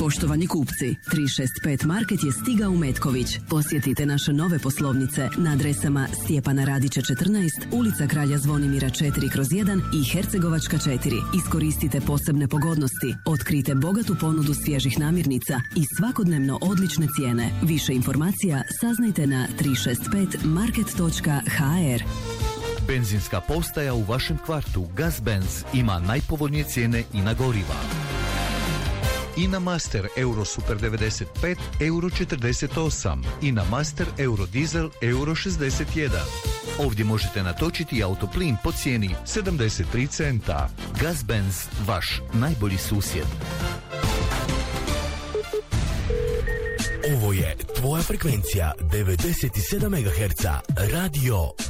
Poštovani kupci, 365 Market je stigao u Metković. Posjetite naše nove poslovnice na adresama Stjepana Radića 14, ulica Kralja Zvonimira 4/1 i Hercegovačka 4. Iskoristite posebne pogodnosti, otkrite bogatu ponudu svježih namirnica i svakodnevno odlične cijene. Više informacija saznajte na 365market.hr. Benzinska postaja u vašem kvartu Gazbenz ima najpovoljnije cijene i na goriva. INA Master Euro Super 95 Euro 48, INA Master Euro Diesel Euro 61. Ovdje možete natočiti autoplin po cijeni 73 centa. Gazbenz, vaš najbolji susjed. Ovo je tvoja frekvencija 97 MHz Radio